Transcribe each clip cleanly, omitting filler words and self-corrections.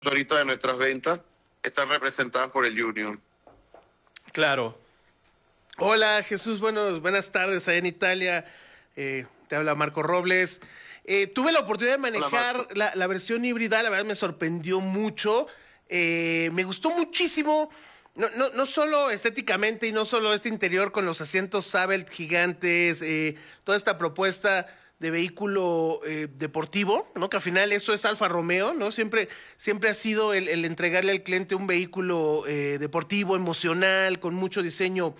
ahorita de nuestras ventas están representadas por el Junior. Claro. Hola Jesús, buenas tardes allá en Italia. Te habla Marco Robles. Tuve la oportunidad de manejar la versión híbrida, la verdad me sorprendió mucho. Me gustó muchísimo, no solo estéticamente y no solo este interior con los asientos Sabelt gigantes, toda esta propuesta de vehículo deportivo, ¿no? Que al final eso es Alfa Romeo, ¿no? Siempre ha sido el entregarle al cliente un vehículo deportivo, emocional, con mucho diseño.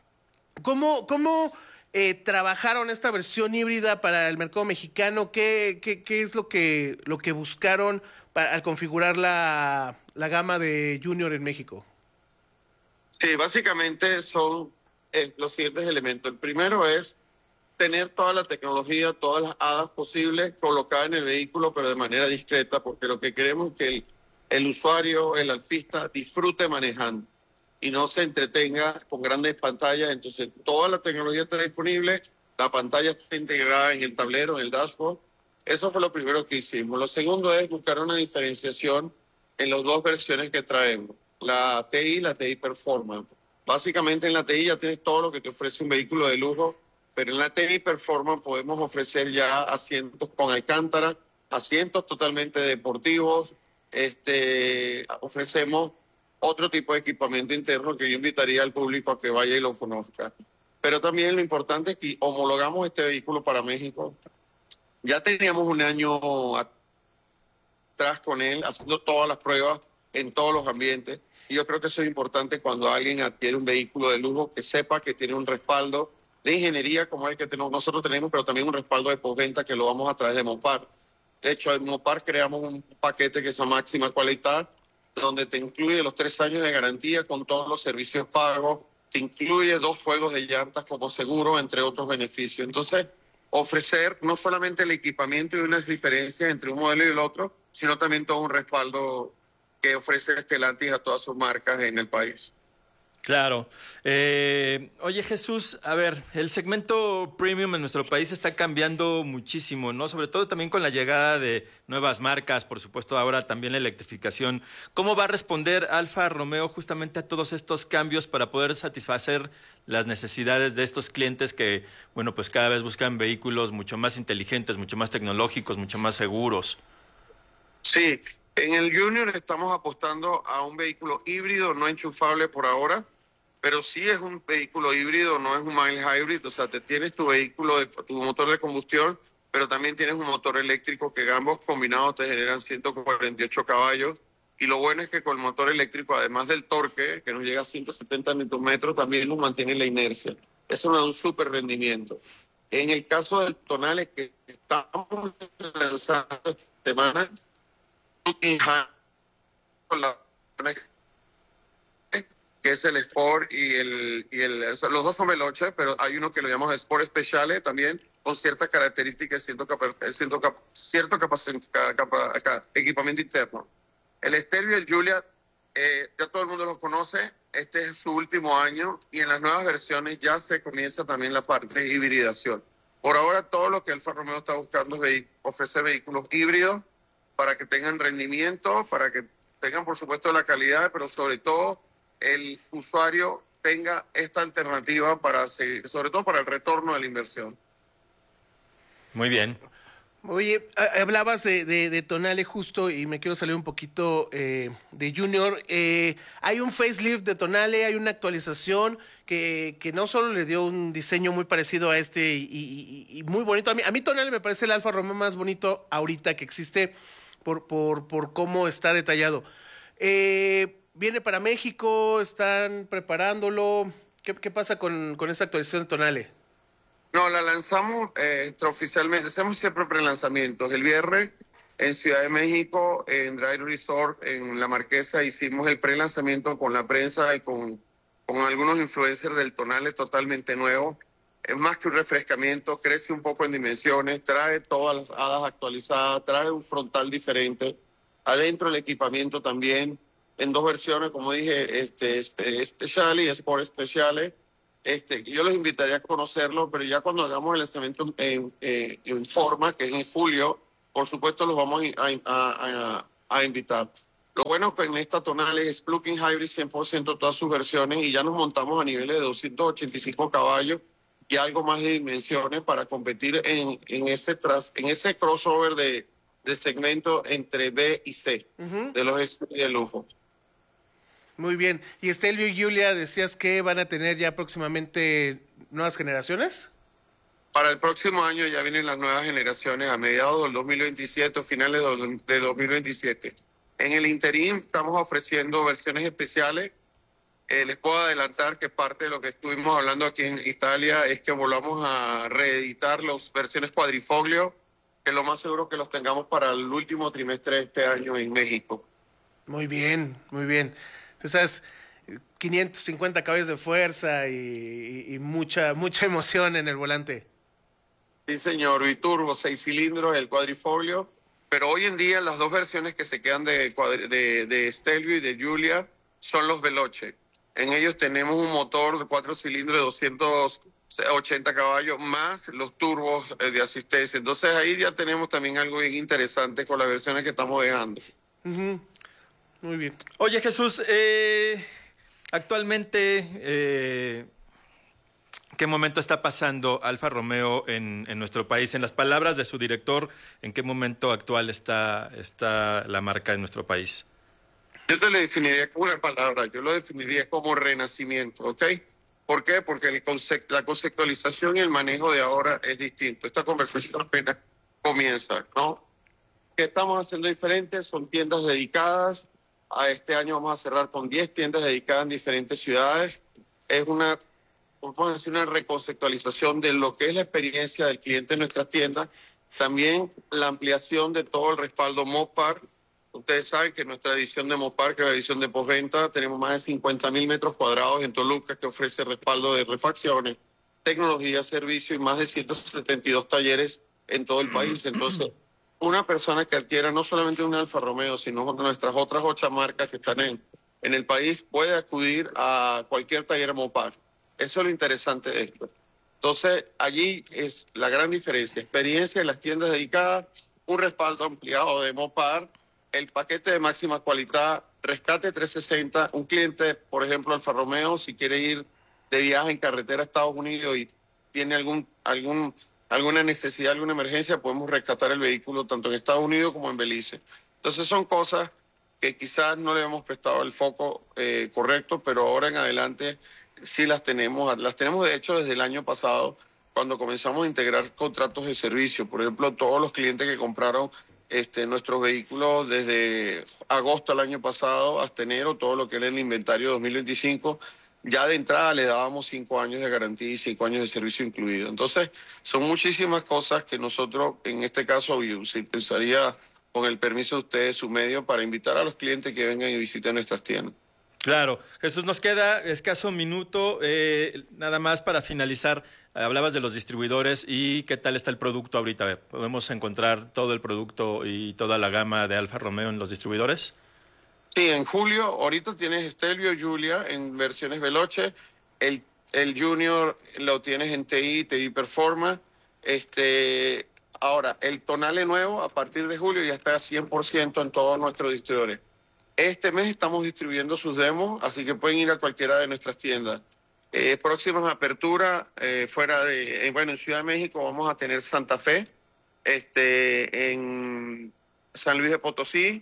¿Cómo trabajaron esta versión híbrida para el mercado mexicano? ¿Qué es lo que buscaron al configurar la gama de Junior en México? Sí, básicamente son los siguientes elementos. El primero es tener toda la tecnología, todas las hadas posibles colocadas en el vehículo, pero de manera discreta, porque lo que queremos es que el usuario, el alfista, disfrute manejando y no se entretenga con grandes pantallas. Entonces, toda la tecnología está disponible, la pantalla está integrada en el tablero, en el dashboard. Eso fue lo primero que hicimos. Lo segundo es buscar una diferenciación en las dos versiones que traemos, la TI y la TI Performance. Básicamente en la TI ya tienes todo lo que te ofrece un vehículo de lujo, pero en la TI Performance podemos ofrecer ya asientos con alcántara, asientos totalmente deportivos. Ofrecemos otro tipo de equipamiento interno que yo invitaría al público a que vaya y lo conozca. Pero también lo importante es que homologamos este vehículo para México. Ya teníamos un año atrás con él, haciendo todas las pruebas en todos los ambientes. Y yo creo que eso es importante cuando alguien adquiere un vehículo de lujo, que sepa que tiene un respaldo de ingeniería como el que nosotros tenemos, pero también un respaldo de postventa que lo vamos a través de Mopar. De hecho, en Mopar creamos un paquete que se llama Máxima Qualidad, donde te incluye los 3 años de garantía con todos los servicios pagos, te incluye 2 juegos de llantas como seguro, entre otros beneficios. Entonces, ofrecer no solamente el equipamiento y unas diferencias entre un modelo y el otro, sino también todo un respaldo que ofrece Stellantis a todas sus marcas en el país. Claro. Oye, Jesús, a ver, el segmento premium en nuestro país está cambiando muchísimo, ¿no? Sobre todo también con la llegada de nuevas marcas, por supuesto, ahora también la electrificación. ¿Cómo va a responder Alfa Romeo justamente a todos estos cambios para poder satisfacer las necesidades de estos clientes que, bueno, pues cada vez buscan vehículos mucho más inteligentes, mucho más tecnológicos, mucho más seguros? Sí, en el Junior estamos apostando a un vehículo híbrido no enchufable por ahora, pero sí es un vehículo híbrido, no es un mild hybrid. O sea, te tienes tu vehículo, tu motor de combustión, pero también tienes un motor eléctrico que ambos combinados te generan 148 caballos. Y lo bueno es que con el motor eléctrico, además del torque, que nos llega a 170 Nm, también nos mantiene la inercia. Eso nos da un súper rendimiento. En el caso del Tonale que estamos lanzando esta semana, con la que es el Sport los dos son Veloce, pero hay uno que lo llamamos Sport Speciale también, con ciertas características, equipamiento interno. El Stelvio y el Giulia, ya todo el mundo los conoce, este es su último año y en las nuevas versiones ya se comienza también la parte de hibridación. Por ahora todo lo que Alfa Romeo está buscando es ofrecer vehículos híbridos para que tengan rendimiento, para que tengan por supuesto la calidad, pero sobre todo el usuario tenga esta alternativa para seguir, sobre todo para el retorno de la inversión. Muy bien. Oye, hablabas de Tonale justo y me quiero salir un poquito de Junior. Hay un facelift de Tonale, hay una actualización que no solo le dio un diseño muy parecido a este y muy bonito. A mí Tonale me parece el Alfa Romeo más bonito ahorita que existe por cómo está detallado. Viene para México, están preparándolo. ¿Qué pasa con esta actualización de Tonale? No, la lanzamos extraoficialmente. Hacemos siempre prelanzamientos. El viernes en Ciudad de México, en Drive Resort, en La Marquesa, hicimos el prelanzamiento con la prensa y con algunos influencers del Tonale totalmente nuevo. Es más que un refrescamiento, crece un poco en dimensiones, trae todas las hadas actualizadas, trae un frontal diferente. Adentro el equipamiento también, en 2 versiones, como dije, Speciale y Sport Speciale. Yo los invitaría a conocerlo, pero ya cuando hagamos el lanzamiento en forma, que es en julio, por supuesto los vamos a invitar. Lo bueno es que en esta tonal es plug-in hybrid 100% todas sus versiones y ya nos montamos a niveles de 285 caballos y algo más de dimensiones para competir en ese crossover de segmento entre B y C, de los SUV de lujo. Muy bien. Y Stelvio y Giulia, decías que van a tener ya próximamente nuevas generaciones. Para el próximo año ya vienen las nuevas generaciones a mediados del 2027, finales de 2027. En el interín estamos ofreciendo versiones especiales. Les puedo adelantar que parte de lo que estuvimos hablando aquí en Italia es que volvamos a reeditar las versiones cuadrifoglio, que lo más seguro que los tengamos para el último trimestre de este año en México. Muy bien, muy bien. Esas 550 caballos de fuerza y mucha emoción en el volante. Sí, señor, biturbo, 6 cilindros, el cuadrifoglio. Pero hoy en día las dos versiones que se quedan de Stelvio y de Giulia son los Veloce. En ellos tenemos un motor de 4 cilindros de 280 caballos más los turbos de asistencia. Entonces ahí ya tenemos también algo bien interesante con las versiones que estamos dejando. Muy bien. Oye, Jesús, actualmente, ¿qué momento está pasando Alfa Romeo en nuestro país? En las palabras de su director, ¿en qué momento actual está la marca en nuestro país? Yo te lo definiría como una palabra, yo lo definiría como renacimiento, ¿ok? ¿Por qué? Porque la conceptualización y el manejo de ahora es distinto. Esta conversación apenas comienza, ¿no? ¿Qué estamos haciendo diferente? Son tiendas dedicadas. A este año vamos a cerrar con 10 tiendas dedicadas en diferentes ciudades. Es una reconceptualización de lo que es la experiencia del cliente en nuestras tiendas. También la ampliación de todo el respaldo Mopar. Ustedes saben que nuestra edición de Mopar, que es la edición de postventa, tenemos más de 50,000 metros cuadrados en Toluca, que ofrece respaldo de refacciones, tecnología, servicio y más de 172 talleres en todo el país. Entonces, una persona que adquiera no solamente un Alfa Romeo, sino nuestras otras 8 marcas que están en el país, puede acudir a cualquier taller Mopar. Eso es lo interesante de esto. Entonces, allí es la gran diferencia. Experiencia en las tiendas dedicadas, un respaldo ampliado de Mopar, el paquete de máxima calidad, rescate 360. Un cliente, por ejemplo, Alfa Romeo, si quiere ir de viaje en carretera a Estados Unidos y tiene alguna necesidad, alguna emergencia, podemos rescatar el vehículo tanto en Estados Unidos como en Belice. Entonces son cosas que quizás no le hemos prestado el foco correcto, pero ahora en adelante sí las tenemos. Las tenemos, de hecho, desde el año pasado, cuando comenzamos a integrar contratos de servicio. Por ejemplo, todos los clientes que compraron nuestros vehículos desde agosto del año pasado hasta enero, todo lo que era el inventario 2025, ya de entrada le dábamos 5 años de garantía y 5 años de servicio incluido. Entonces, son muchísimas cosas que nosotros, en este caso, se pensaría, con el permiso de ustedes, su medio, para invitar a los clientes que vengan y visiten nuestras tiendas. Claro. Jesús, nos queda escaso minuto. Nada más para finalizar, hablabas de los distribuidores y qué tal está el producto ahorita. ¿Podemos encontrar todo el producto y toda la gama de Alfa Romeo en los distribuidores? Sí, en julio, ahorita tienes Stelvio Giulia en versiones Veloce, el Junior lo tienes en TI Performance, ahora, el Tonale nuevo a partir de julio ya está 100% en todos nuestros distribuidores. Este mes estamos distribuyendo sus demos, así que pueden ir a cualquiera de nuestras tiendas. Próximas aperturas, en Ciudad de México vamos a tener Santa Fe, en San Luis de Potosí.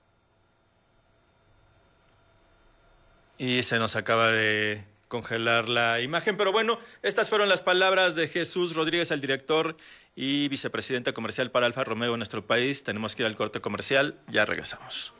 Y se nos acaba de congelar la imagen, pero bueno, estas fueron las palabras de Jesús Rodríguez, el director y vicepresidente comercial para Alfa Romeo en nuestro país. Tenemos que ir al corte comercial, ya regresamos.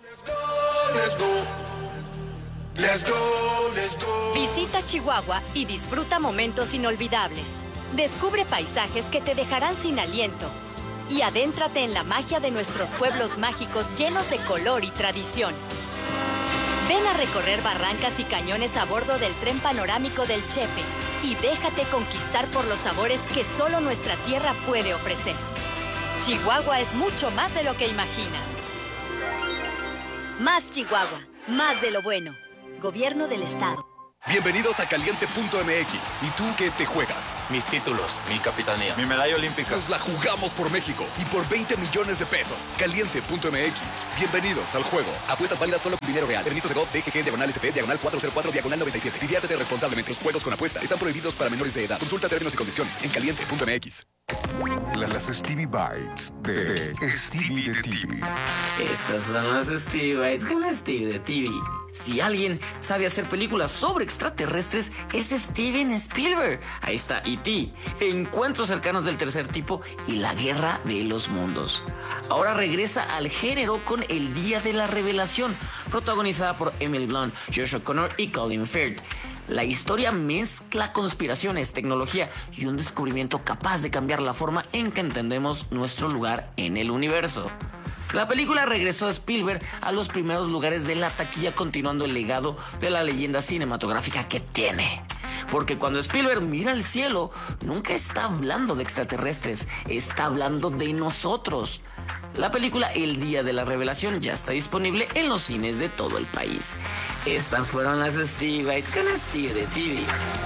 Let's go. Visita Chihuahua y disfruta momentos inolvidables. Descubre paisajes que te dejarán sin aliento y adéntrate en la magia de nuestros pueblos mágicos llenos de color y tradición. Ven a recorrer barrancas y cañones a bordo del tren panorámico del Chepe y déjate conquistar por los sabores que solo nuestra tierra puede ofrecer. Chihuahua es mucho más de lo que imaginas. Más Chihuahua, más de lo bueno. Gobierno del Estado. Bienvenidos a Caliente.mx. ¿Y tú qué te juegas? Mis títulos, mi capitanía, mi medalla olímpica. Nos la jugamos por México y por 20 millones de pesos. Caliente.mx. Bienvenidos al juego. Apuestas válidas solo con dinero real. Permiso de GOV, DGG, /SP, /404, /97. Diviértete responsablemente. Los juegos con apuesta están prohibidos para menores de edad. Consulta términos y condiciones en Caliente.mx. Las Stevie Bites de Stevie de TV. Estas son las Stevie Bites con Stevie de TV. Si alguien sabe hacer películas sobre extraterrestres, es Steven Spielberg. Ahí está E.T., Encuentros cercanos del tercer tipo y La guerra de los mundos. Ahora regresa al género con El día de la revelación, protagonizada por Emily Blunt, Josh O'Connor y Colin Firth. La historia mezcla conspiraciones, tecnología y un descubrimiento capaz de cambiar la forma en que entendemos nuestro lugar en el universo. La película regresó a Spielberg a los primeros lugares de la taquilla, continuando el legado de la leyenda cinematográfica que tiene. Porque cuando Spielberg mira al cielo, nunca está hablando de extraterrestres, está hablando de nosotros. La película El día de la revelación ya está disponible en los cines de todo el país. Estas fueron las Stevie Bites con Stevie de TV.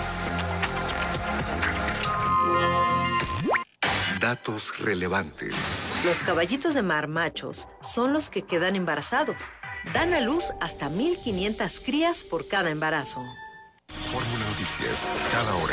Datos relevantes. Los caballitos de mar machos son los que quedan embarazados. Dan a luz hasta 1,500 crías por cada embarazo. Fórmula Noticias, cada hora.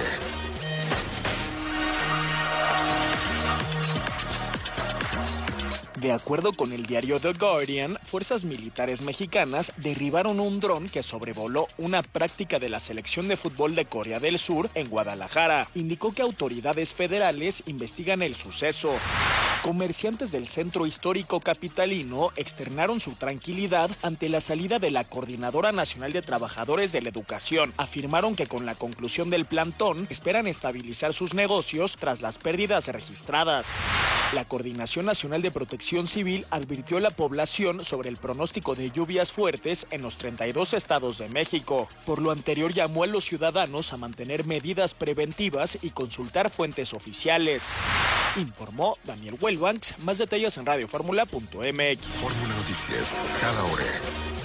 De acuerdo con el diario The Guardian, fuerzas militares mexicanas derribaron un dron que sobrevoló una práctica de la selección de fútbol de Corea del Sur en Guadalajara. Indicó que autoridades federales investigan el suceso. Comerciantes del centro histórico capitalino externaron su tranquilidad ante la salida de la Coordinadora Nacional de Trabajadores de la Educación. Afirmaron que con la conclusión del plantón esperan estabilizar sus negocios tras las pérdidas registradas. La Coordinación Nacional de Protección Civil advirtió a la población sobre el pronóstico de lluvias fuertes en los 32 estados de México. Por lo anterior, llamó a los ciudadanos a mantener medidas preventivas y consultar fuentes oficiales. Informó Daniel Wellbanks. Más detalles en radioformula.mx. Fórmula Noticias, cada hora.